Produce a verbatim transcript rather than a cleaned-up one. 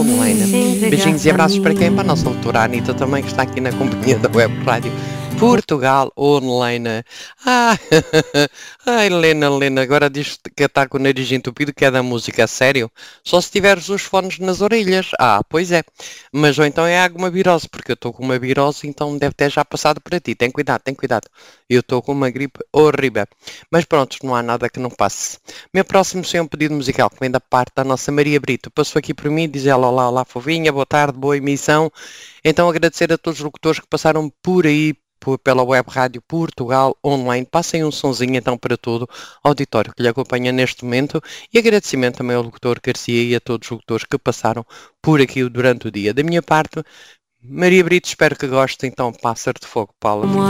online. Beijinhos e abraços para quem? Para a nossa doutora Anitta também, que está aqui na companhia da Web Rádio Portugal Online. Ah, ai, Helena, Helena, agora diz que está com o nariz entupido, que é da música, a sério? Só se tiveres os fones nas orelhas. Ah, pois é. Mas ou então é alguma virose, porque eu estou com uma virose, então deve ter já passado para ti. Tem cuidado, tem cuidado. Eu estou com uma gripe horrível. Mas pronto, não há nada que não passe. Meu próximo é um pedido musical que vem da parte da nossa Maria Brito. Passou aqui por mim, diz ela: olá, olá, fofinha, boa tarde, boa emissão. Então agradecer a todos os locutores que passaram por aí, por, pela Web Rádio Portugal Online. Passem um sonzinho então para todo o auditório que lhe acompanha neste momento, e agradecimento também ao locutor Garcia e a todos os locutores que passaram por aqui durante o dia. Da minha parte, Maria Brito, espero que goste. Então, Pássaro de Fogo, Paula.